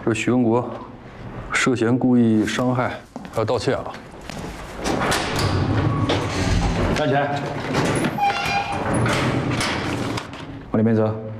这许文国涉嫌故意伤害，还要盗窃啊！ 站起来，往里面走。